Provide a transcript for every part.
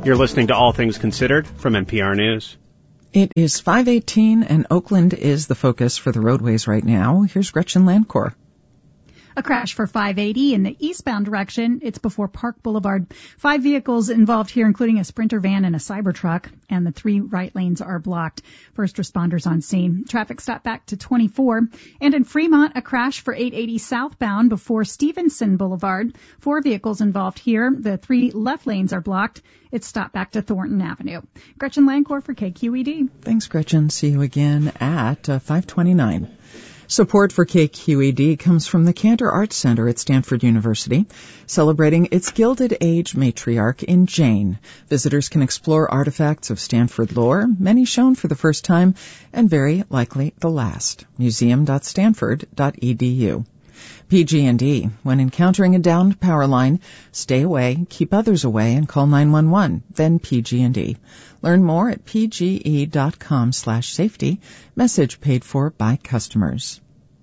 You're listening to All Things Considered from NPR News. It is 5:18 and Oakland is the focus for the roadways right now. Here's Gretchen Landcore. A crash for 580 in the eastbound direction. It's before Park Boulevard. 5 vehicles involved here, including a Sprinter van and a Cybertruck, and the 3 right lanes are blocked. First responders on scene. Traffic stopped back to 24. And in Fremont, a crash for 880 southbound before Stevenson Boulevard. 4 vehicles involved here. The 3 left lanes are blocked. It's stopped back to Thornton Avenue. Gretchen Landcore for KQED. Thanks, Gretchen. See you again at 5:29. Support for KQED comes from the Cantor Arts Center at Stanford University, celebrating its Gilded Age matriarch in Jane. Visitors can explore artifacts of Stanford lore, many shown for the first time, and very likely the last. museum.stanford.edu. PG&E. When encountering a downed power line, stay away, keep others away, and call 911, then PG&E. Learn more at pge.com/safety. Message paid for by customers.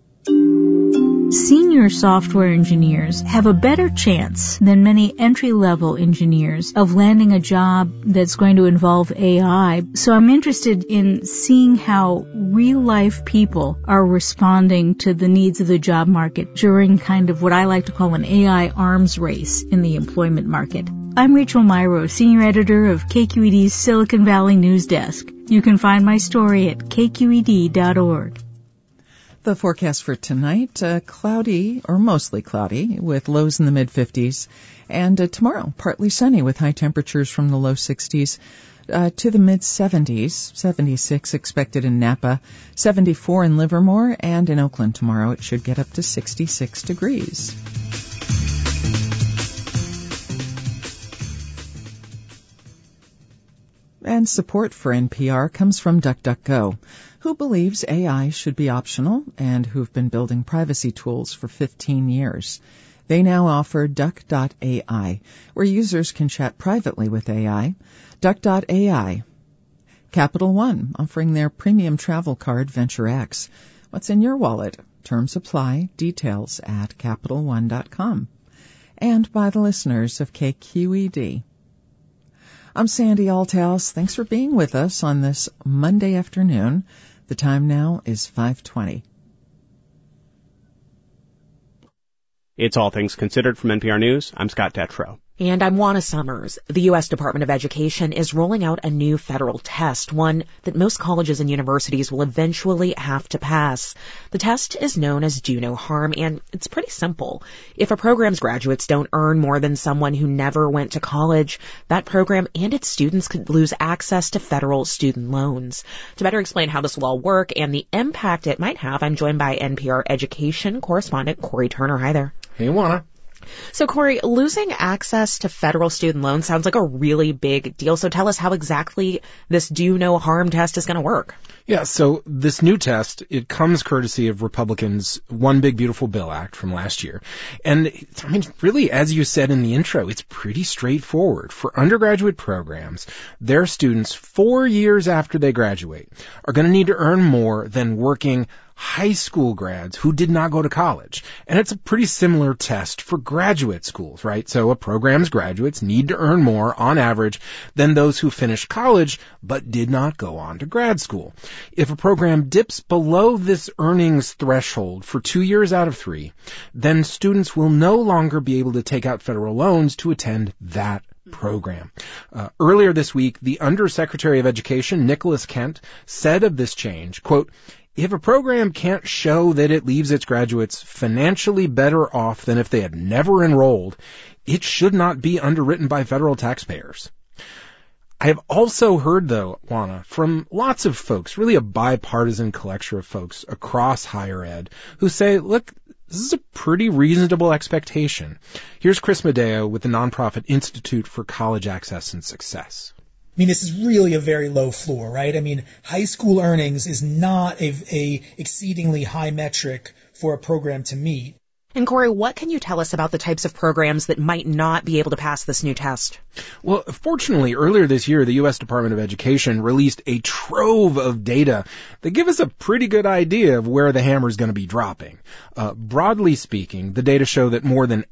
Senior software engineers have a better chance than many entry-level engineers of landing a job that's going to involve AI. So I'm interested in seeing how real-life people are responding to the needs of the job market during kind of what I like to call an AI arms race in the employment market. I'm Rachel Myrow, Senior Editor of KQED's Silicon Valley News Desk. You can find my story at kqed.org. The forecast for tonight, cloudy or mostly cloudy with lows in the mid-50s. And tomorrow, partly sunny with high temperatures from the low 60s to the mid-70s. 76 expected in Napa, 74 in Livermore, and in Oakland tomorrow it should get up to 66 degrees. And support for NPR comes from DuckDuckGo, who believes AI should be optional and who've been building privacy tools for 15 years. They now offer Duck.ai, where users can chat privately with AI. Duck.ai. Capital One, offering their premium travel card VentureX. What's in your wallet? Terms apply. Details at CapitalOne.com. And by the listeners of KQED. I'm Sandy Althouse. Thanks for being with us on this Monday afternoon. The time now is 5:20. It's All Things Considered from NPR News. I'm Scott Detrow. And I'm Juana Summers. The U.S. Department of Education is rolling out a new federal test, one that most colleges and universities will eventually have to pass. The test is known as Do No Harm, and it's pretty simple. If a program's graduates don't earn more than someone who never went to college, that program and its students could lose access to federal student loans. To better explain how this will all work and the impact it might have, I'm joined by NPR education correspondent Corey Turner. Hi there. Hey, Juana. So, Corey, losing access to federal student loans sounds like a really big deal. So tell us how exactly this Do No Harm test is going to work. Yeah, so this new test, it comes courtesy of Republicans' One Big Beautiful Bill Act from last year. And, I mean, really, as you said in the intro, it's pretty straightforward. For undergraduate programs, their students 4 years after they graduate are going to need to earn more than working high school grads who did not go to college. And it's a pretty similar test for graduate schools, right? So a program's graduates need to earn more on average than those who finished college but did not go on to grad school. If a program dips below this earnings threshold for 2 years out of 3, then students will no longer be able to take out federal loans to attend that program. Earlier this week, the Undersecretary of Education, Nicholas Kent, said of this change, quote, "If a program can't show that it leaves its graduates financially better off than if they had never enrolled, it should not be underwritten by federal taxpayers." I have also heard, though, Juana, from lots of folks, really a bipartisan collection of folks across higher ed, who say, look, this is a pretty reasonable expectation. Here's Chris Medeo with the nonprofit Institute for College Access and Success. I mean, this is really a very low floor, right? I mean, high school earnings is not a exceedingly high metric for a program to meet. And Corey, what can you tell us about the types of programs that might not be able to pass this new test? Well, fortunately, earlier this year, the U.S. Department of Education released a trove of data that give us a pretty good idea of where the hammer is going to be dropping. Broadly speaking, the data show that more than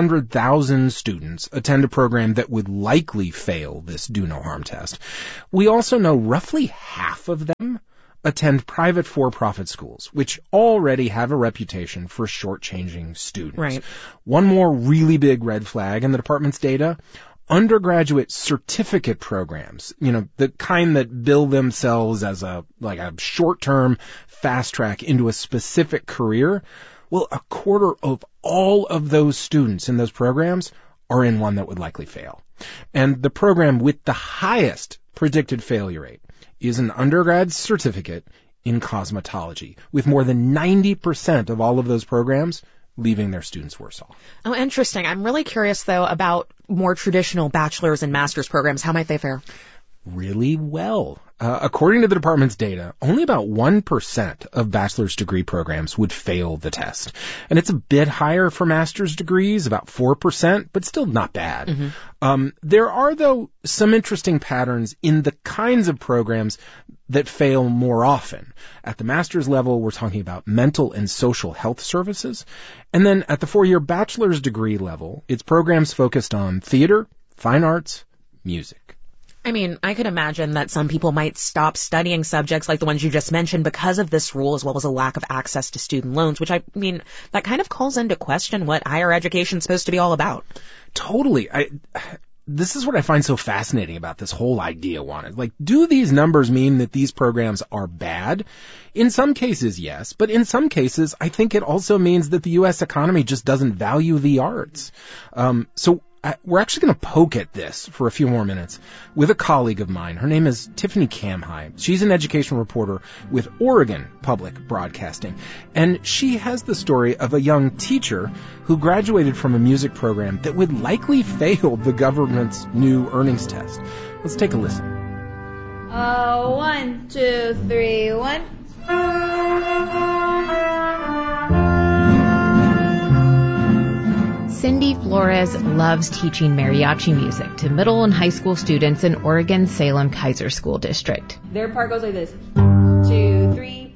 800,000 students attend a program that would likely fail this do no harm test. We also know roughly half of them attend private for-profit schools, which already have a reputation for shortchanging students. Right. One more really big red flag in the department's data: undergraduate certificate programs, the kind that bill themselves as a short-term fast track into a specific career. Well, a quarter of all of those students in those programs are in one that would likely fail. And the program with the highest predicted failure rate is an undergrad certificate in cosmetology, with more than 90% of all of those programs leaving their students worse off. Oh, interesting. I'm really curious, though, about more traditional bachelor's and master's programs. How might they fare? Really well. According to the department's data, only about 1% of bachelor's degree programs would fail the test. And it's a bit higher for master's degrees, about 4%, but still not bad. Mm-hmm. There are, though, some interesting patterns in the kinds of programs that fail more often. At the master's level, we're talking about mental and social health services. And then at the 4-year bachelor's degree level, it's programs focused on theater, fine arts, music. I mean, I could imagine that some people might stop studying subjects like the ones you just mentioned because of this rule, as well as a lack of access to student loans, which that kind of calls into question what higher education is supposed to be all about. Totally. This is what I find so fascinating about this whole idea, Juan. Do these numbers mean that these programs are bad? In some cases, yes, but in some cases, I think it also means that the U.S. economy just doesn't value the arts. We're actually going to poke at this for a few more minutes with a colleague of mine. Her name is Tiffany Kamhai. She's an education reporter with Oregon Public Broadcasting. And she has the story of a young teacher who graduated from a music program that would likely fail the government's new earnings test. Let's take a listen. 1, 2, 3, 1. Cindy Flores loves teaching mariachi music to middle and high school students in Oregon's Salem-Keizer School District. Their part goes like this. 2, 3,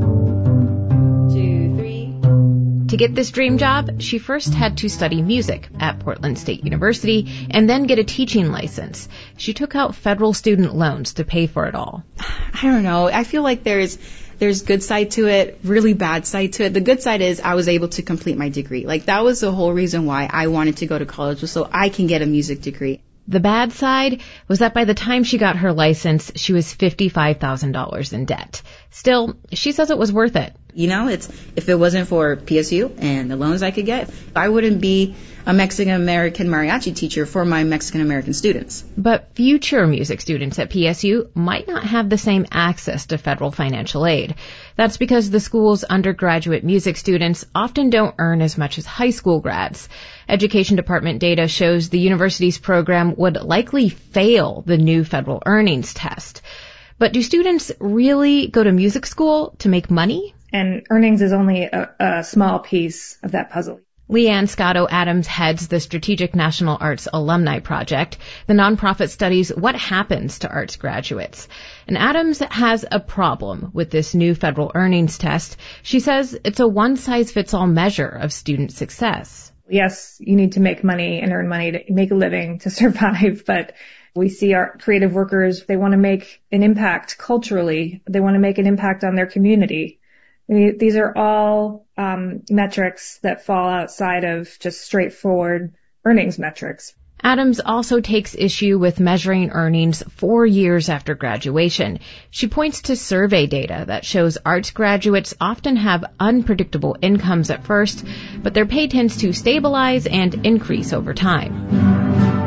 2, 3. To get this dream job, she first had to study music at Portland State University and then get a teaching license. She took out federal student loans to pay for it all. I don't know. I feel like there's good side to it, really bad side to it. The good side is I was able to complete my degree. That was the whole reason why I wanted to go to college, was so I can get a music degree. The bad side was that by the time she got her license, she was $55,000 in debt. Still, she says it was worth it. If it wasn't for PSU and the loans I could get, I wouldn't be a Mexican-American mariachi teacher for my Mexican-American students. But future music students at PSU might not have the same access to federal financial aid. That's because the school's undergraduate music students often don't earn as much as high school grads. Education Department data shows the university's program would likely fail the new federal earnings test. But do students really go to music school to make money? And earnings is only a small piece of that puzzle. Leanne Scotto-Adams heads the Strategic National Arts Alumni Project. The nonprofit studies what happens to arts graduates. And Adams has a problem with this new federal earnings test. She says it's a one-size-fits-all measure of student success. Yes, you need to make money and earn money to make a living to survive, but we see our creative workers, they want to make an impact culturally. They want to make an impact on their community. These are all metrics that fall outside of just straightforward earnings metrics. Adams also takes issue with measuring earnings 4 years after graduation. She points to survey data that shows arts graduates often have unpredictable incomes at first, but their pay tends to stabilize and increase over time.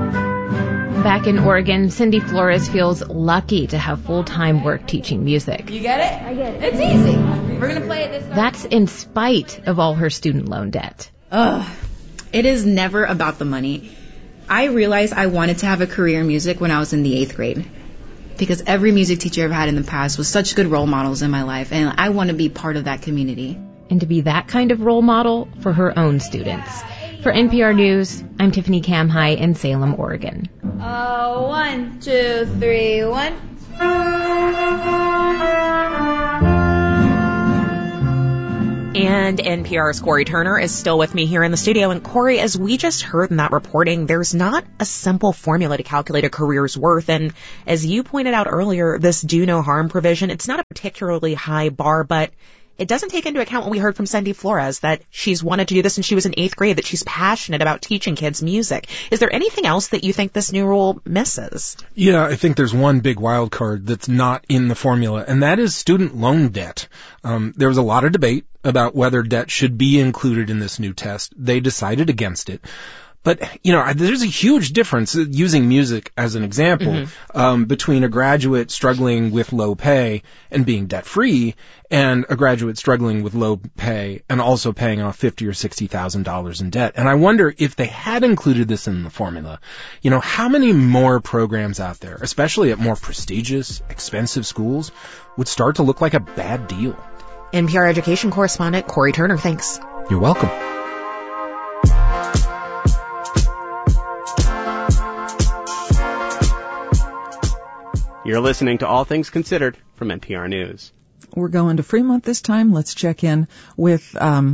Back in Oregon, Cindy Flores feels lucky to have full-time work teaching music. You get it? I get it. It's easy. We're going to play it this way. That's in spite of all her student loan debt. It is never about the money. I realized I wanted to have a career in music when I was in the 8th grade, because every music teacher I've had in the past was such good role models in my life, and I want to be part of that community. and to be that kind of role model for her own students. For NPR News, I'm Tiffany Kamhai in Salem, Oregon. 1, 2, 3, 1. And NPR's Corey Turner is still with me here in the studio. And Corey, as we just heard in that reporting, there's not a simple formula to calculate a career's worth. And as you pointed out earlier, this do no harm provision, it's not a particularly high bar, but it doesn't take into account what we heard from Cindy Flores, that she's wanted to do this since she was in 8th grade, that she's passionate about teaching kids music. Is there anything else that you think this new rule misses? Yeah, I think there's one big wild card that's not in the formula, and that is student loan debt. There was a lot of debate about whether debt should be included in this new test. They decided against it. But, there's a huge difference, using music as an example, between a graduate struggling with low pay and being debt-free and a graduate struggling with low pay and also paying off $50,000 or $60,000 in debt. And I wonder if they had included this in the formula, how many more programs out there, especially at more prestigious, expensive schools, would start to look like a bad deal. NPR education correspondent Corey Turner, thanks. You're welcome. You're listening to All Things Considered from NPR News. We're going to Fremont this time. Let's check in with, I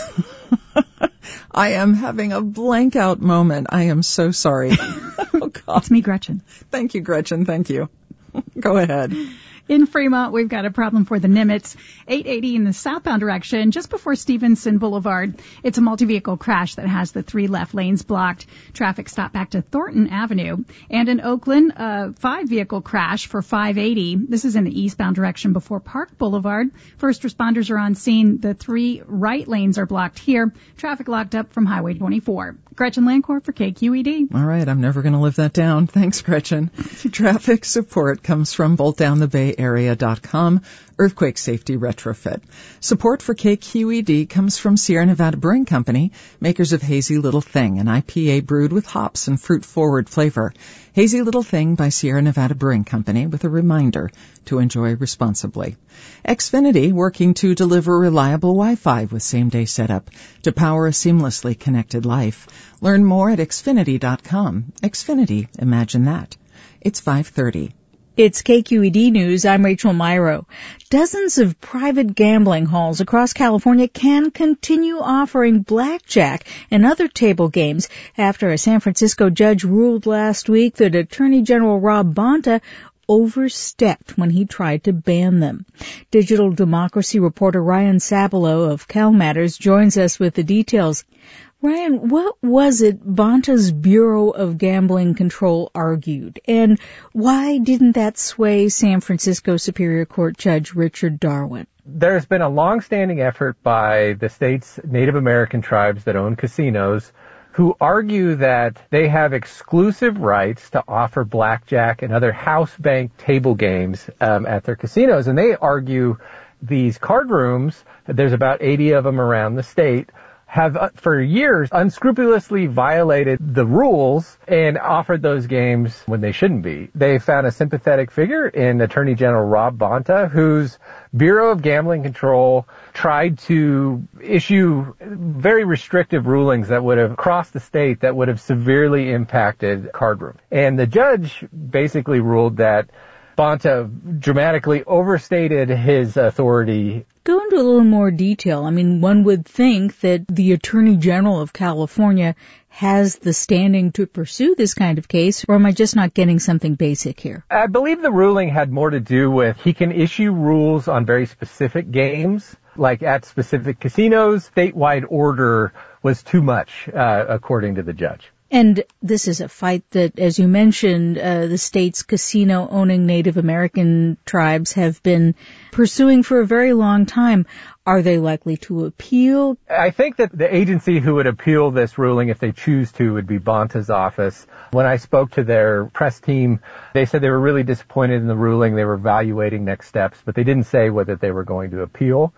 am having a blank out moment. I am so sorry. Oh, God. It's me, Gretchen. Thank you, Gretchen. Thank you. Go ahead. In Fremont, we've got a problem for the Nimitz. 880 in the southbound direction, just before Stevenson Boulevard. It's a multi-vehicle crash that has the 3 left lanes blocked. Traffic stopped back to Thornton Avenue. And in Oakland, a 5-vehicle crash for 580. This is in the eastbound direction before Park Boulevard. First responders are on scene. The 3 right lanes are blocked here. Traffic locked up from Highway 24. Gretchen Lancourt for KQED. All right, I'm never going to live that down. Thanks, Gretchen. Traffic support comes from boltdownthebayarea.com, Earthquake Safety Retrofit. Support for KQED comes from Sierra Nevada Brewing Company, makers of Hazy Little Thing, an IPA brewed with hops and fruit-forward flavor. Hazy Little Thing by Sierra Nevada Brewing Company, with a reminder to enjoy responsibly. Xfinity, working to deliver reliable Wi-Fi with same-day setup to power a seamlessly connected life. Learn more at Xfinity.com. Xfinity, imagine that. It's 5:30. It's KQED News. I'm Rachel Myrow. Dozens of private gambling halls across California can continue offering blackjack and other table games after a San Francisco judge ruled last week that Attorney General Rob Bonta overstepped when he tried to ban them. Digital democracy reporter Ryan Sabelo of CalMatters joins us with the details. Ryan, what was it Bonta's Bureau of Gambling Control argued, and why didn't that sway San Francisco Superior Court Judge Richard Darwin? There's been a long-standing effort by the state's Native American tribes that own casinos who argue that they have exclusive rights to offer blackjack and other house bank table games at their casinos. And they argue these card rooms, there's about 80 of them around the state, have for years unscrupulously violated the rules and offered those games when they shouldn't be. They found a sympathetic figure in Attorney General Rob Bonta, whose Bureau of Gambling Control tried to issue very restrictive rulings that would have crossed the state, that would have severely impacted card rooms. And the judge basically ruled that Bonta dramatically overstated his authority. Go into a little more detail. I mean, one would think that the Attorney General of California has the standing to pursue this kind of case, or am I just not getting something basic here? I believe the ruling had more to do with he can issue rules on very specific games, like at specific casinos. Statewide order was too much, according to the judge. And this is a fight that, as you mentioned, the state's casino-owning Native American tribes have been pursuing for a very long time. Are they likely to appeal? I think that the agency who would appeal this ruling, if they choose to, would be Bonta's office. When I spoke to their press team, they said they were really disappointed in the ruling. They were evaluating next steps, but they didn't say whether they were going to appeal.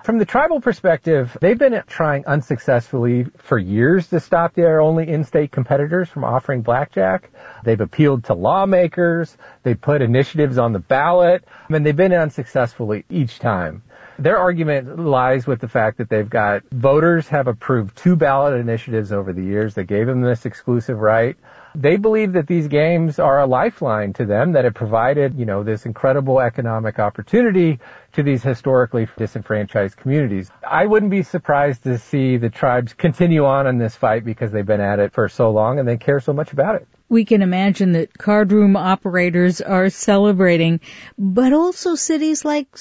From the tribal perspective, they've been trying unsuccessfully for years to stop their only in-state competitors from offering blackjack. They've appealed to lawmakers. They put initiatives on the ballot, and they've been unsuccessful each time. Their argument lies with the fact that they've got voters have approved 2 ballot initiatives over the years that gave them this exclusive right. They believe that these games are a lifeline to them, that it provided, this incredible economic opportunity to these historically disenfranchised communities. I wouldn't be surprised to see the tribes continue on in this fight because they've been at it for so long and they care so much about it. We can imagine that card room operators are celebrating, but also cities like